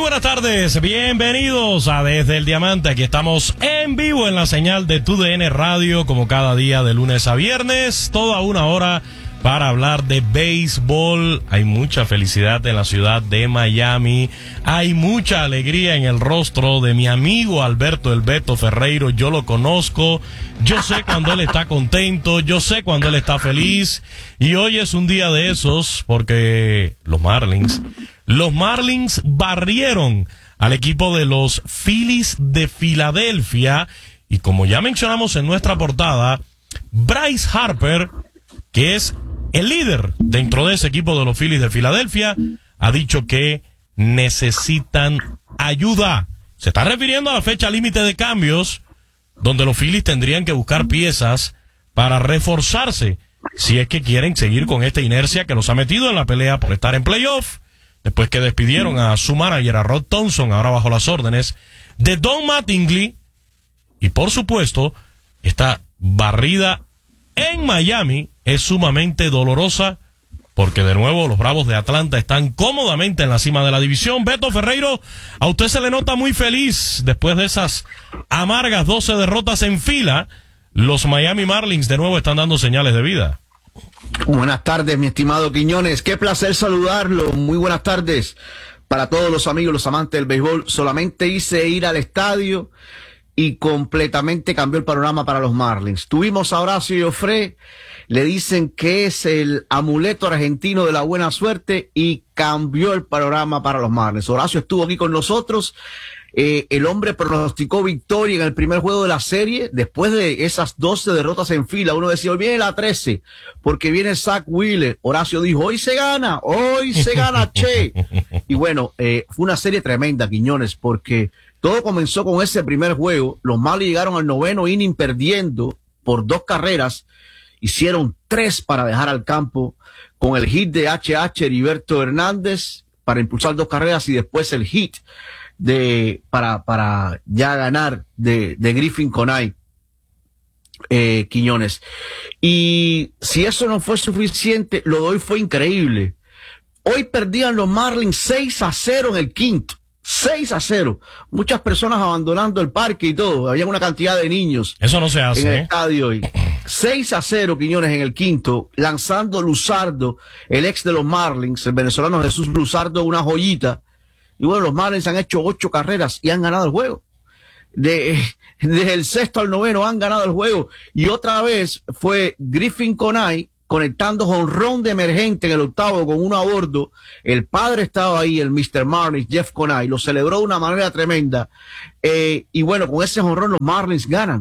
buenas tardes, bienvenidos a Desde el Diamante. Aquí estamos en vivo en la señal de TUDN Radio, como cada día de lunes a viernes, toda una hora para hablar de béisbol. Hay mucha felicidad en la ciudad de Miami, hay mucha alegría en el rostro de mi amigo Alberto El Beto Ferreiro. Yo lo conozco, yo sé cuando él está contento, yo sé cuando él está feliz, y hoy es un día de esos porque los Marlins barrieron al equipo de los Phillies de Filadelfia, y como ya mencionamos en nuestra portada, Bryce Harper, que es el líder dentro de ese equipo de los Phillies de Filadelfia, ha dicho que necesitan ayuda. Se está refiriendo a la fecha límite de cambios, donde los Phillies tendrían que buscar piezas para reforzarse, si es que quieren seguir con esta inercia que los ha metido en la pelea por estar en playoff, después que despidieron a su manager, a Rod Thompson, ahora bajo las órdenes de Don Mattingly. Y por supuesto, esta barrida en Miami es sumamente dolorosa, porque de nuevo los Bravos de Atlanta están cómodamente en la cima de la división. Beto Ferreiro, a usted se le nota muy feliz después de esas amargas 12 derrotas en fila. Los Miami Marlins de nuevo están dando señales de vida. Buenas tardes, mi estimado Quiñones. Qué placer saludarlo. Muy buenas tardes para todos los amigos, los amantes del béisbol. Solamente hice ir al estadio y completamente cambió el panorama para los Marlins. Tuvimos a Horacio Joffre, le dicen que es el amuleto argentino de la buena suerte, y cambió el panorama para los Marlins. Horacio estuvo aquí con nosotros. El hombre pronosticó victoria en el primer juego de la serie, después de esas 12 derrotas en fila. Uno decía, hoy viene la 13, porque viene Zach Wheeler. Horacio dijo, hoy se gana, che. Y bueno, fue una serie tremenda, Quiñones, porque todo comenzó con ese primer juego. Los Marlins llegaron al noveno inning perdiendo por 2 carreras, hicieron 3 para dejar al campo, con el hit de Heriberto Hernández para impulsar 2 carreras, y después el hit para ya ganar de Griffin Conine, Quiñones. Y si eso no fue suficiente, lo de hoy fue increíble. Hoy perdían los Marlins 6-0 en el quinto. 6-0. Muchas personas abandonando el parque y todo. Había una cantidad de niños. Eso no se hace, en el estadio hoy. 6-0, Quiñones, en el quinto, lanzando Luzardo, el ex de los Marlins, el venezolano Jesús Luzardo, una joyita. Y bueno, los Marlins han hecho 8 carreras y han ganado el juego. Desde el sexto al noveno han ganado el juego. Y otra vez fue Griffin Conine conectando jonrón de emergente en el octavo con uno a bordo. El padre estaba ahí, el Mr. Marlins, Jeff Conine, lo celebró de una manera tremenda. Y bueno, con ese jonrón los Marlins ganan.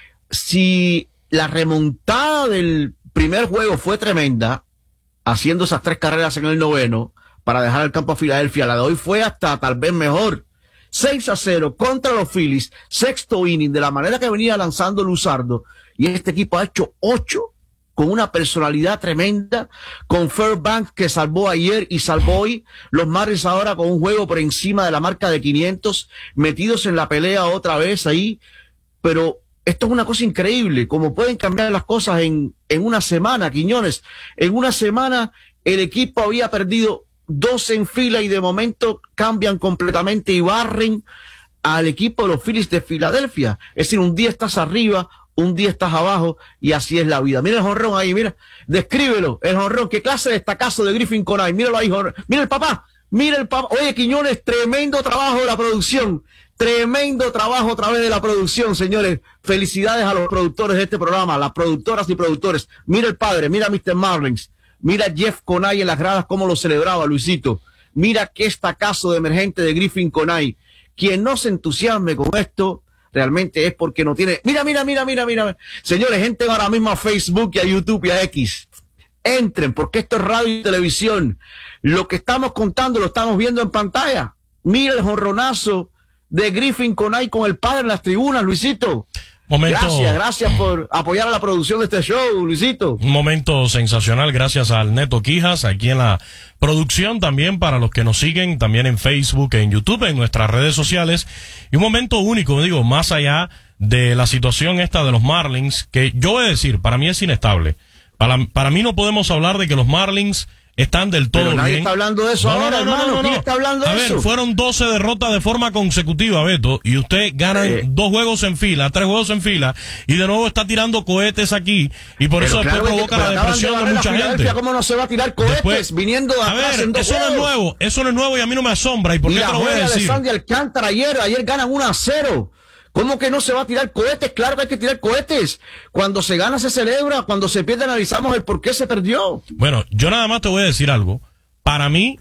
Si la remontada del primer juego fue tremenda, haciendo esas 3 carreras en el noveno, para dejar el campo a Filadelfia, la de hoy fue hasta tal vez mejor. 6-0 contra los Phillies, sexto inning, de la manera que venía lanzando Luzardo, y este equipo ha hecho 8 con una personalidad tremenda, con Fairbanks, que salvó ayer y salvó hoy. Los Marlins ahora con un juego por encima de la marca de 500, metidos en la pelea otra vez ahí. Pero esto es una cosa increíble, como pueden cambiar las cosas en una semana, Quiñones. En una semana el equipo había perdido 12 en fila, y de momento cambian completamente y barren al equipo de los Phillies de Filadelfia. Es decir, un día estás arriba, un día estás abajo, y así es la vida. Mira el jonrón ahí, mira, descríbelo, el jonrón. ¿Qué clase de destacazo de Griffin Conine? Míralo ahí, jonrón. Mira el papá. Oye, Quiñones, tremendo trabajo de la producción. Tremendo trabajo a través de la producción, señores. Felicidades a los productores de este programa, las productoras y productores. Mira el padre, mira a Mr. Marlins. Mira Jeff Conine en las gradas, cómo lo celebraba, Luisito. Mira qué estacazo de emergente de Griffin Conine. Quien no se entusiasme con esto, realmente es porque no tiene... Mira. Señores, entren ahora mismo a Facebook y a YouTube y a X. Entren, porque esto es radio y televisión. Lo que estamos contando lo estamos viendo en pantalla. Mira el jonronazo de Griffin Conine con el padre en las tribunas, Luisito. Gracias por apoyar a la producción de este show, Luisito. Un momento sensacional, gracias al Neto Quijas, aquí en la producción, también para los que nos siguen, también en Facebook, en YouTube, en nuestras redes sociales. Y un momento único, digo, más allá de la situación esta de los Marlins, que yo voy a decir, para mí es inestable. Para mí no podemos hablar de que los Marlins están del todo Pero nadie bien. está hablando de eso ahora, hermano. ¿Quién está hablando de A eso? ver, fueron 12 derrotas de forma consecutiva, Beto, y usted gana 2 juegos en fila, 3 juegos en fila, y de nuevo está tirando cohetes aquí, y por eso después provoca la depresión de mucha gente. ¿Cómo no se va a tirar cohetes Después, viniendo a atrás ver, en 2 eso no es juegos? nuevo, eso no es nuevo y a mí no me asombra. ¿Y por qué te lo voy a decir? De Sandy Alcántara ayer ganan 1-0. ¿Cómo que no se va a tirar cohetes? Claro que hay que tirar cohetes. Cuando se gana se celebra, cuando se pierde analizamos el por qué se perdió. Bueno, yo nada más te voy a decir algo. Para mí,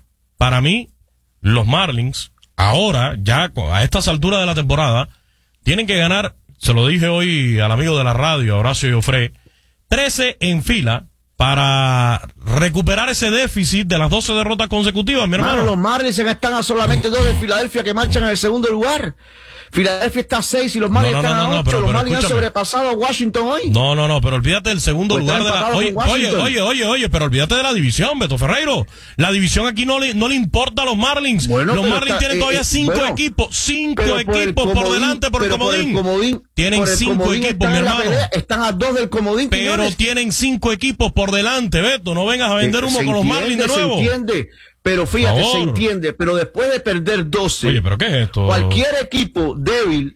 los Marlins, ahora, ya a estas alturas de la temporada, tienen que ganar, se lo dije hoy al amigo de la radio, Horacio Joffre, 13 en fila para recuperar ese déficit de las 12 derrotas consecutivas, mi hermano. Los Marlins están a solamente 2 de Filadelfia que marchan en el segundo lugar. Filadelfia está a 6 y los Marlins están a 8. Los Marlins han sobrepasado a Washington hoy. No, pero olvídate del segundo lugar de la... Oye, pero olvídate de la división, Beto Ferreiro. La división aquí no le importa a los Marlins. Bueno, los Marlins tienen todavía 5 equipos. 5 equipos por delante por el comodín. Tienen 5 equipos, mi hermano. Están a 2 del comodín. Pero tienen 5 equipos por delante, Beto. No vengas a vender humo con los Marlins de nuevo. Se entiende. Pero fíjate, se entiende, pero después de perder 12, oye, ¿pero qué es esto? Cualquier equipo débil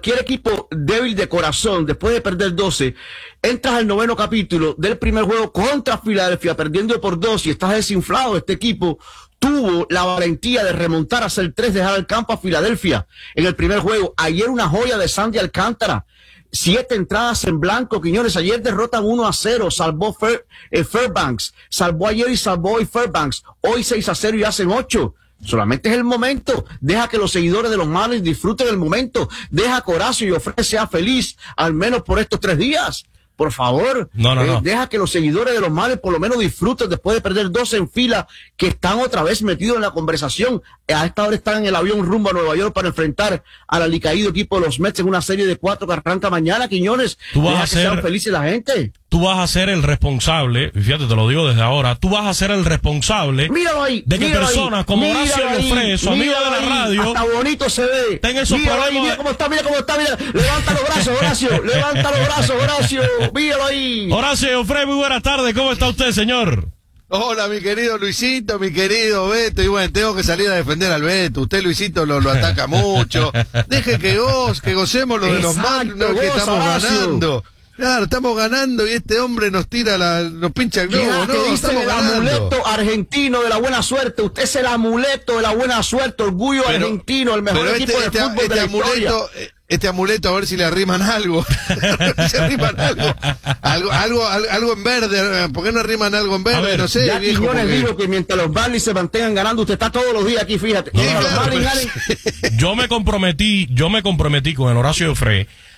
de corazón, después de perder 12, entras al 9º capítulo del primer juego contra Filadelfia, perdiendo por 2 y estás desinflado. Este equipo tuvo la valentía de remontar a hacer 3, dejar el campo a Filadelfia en el primer juego. Ayer una joya de Sandy Alcántara. 7 entradas en blanco, Quiñones. Ayer derrotan 1-0, salvó Fairbanks, salvó ayer y salvó hoy Fairbanks. Hoy 6-0 y hacen 8. Solamente es el momento. Deja que los seguidores de los Marlins disfruten el momento. Deja que Horacio Joffre sea feliz, al menos por estos 3 días. Por favor, no. Deja que los seguidores de los Marlins por lo menos disfruten después de perder 12 en fila, que están otra vez metidos en la conversación. A esta hora están en el avión rumbo a Nueva York para enfrentar al alicaído equipo de los Mets en una serie de 4 que arranca mañana, Quiñones. Deja que sean felices la gente. Tú vas a ser el responsable, y fíjate, te lo digo desde ahora, tú vas a ser el responsable de que personas como Horacio Joffre, su amigo de la radio, hasta bonito se ve. Tengan esos problemas. Mira cómo está. Levanta los brazos, Horacio. Levanta los brazos, Horacio. Míralo ahí. Horacio Joffre, muy buenas tardes. ¿Cómo está usted, señor? Hola, mi querido Luisito, mi querido Beto. Y bueno, tengo que salir a defender al Beto. Usted, Luisito, lo ataca mucho. Deje que gocemos lo de los Marlins, que estamos ganando. Claro, estamos ganando y este hombre nos pincha el globo, ¿no? Que dice Estamos el ganando. amuleto argentino de la buena suerte. Usted es el amuleto de la buena suerte, orgullo argentino, el mejor equipo de fútbol de la historia. Este amuleto, a ver si le arriman algo. Se arriman algo en verde. ¿Por qué no arriman algo en verde? Ver, no sé, ya viejo. Quiñones dijo que mientras los Marlins se mantengan ganando, usted está todos los días aquí, fíjate. Yo me comprometí con el Horacio Joffre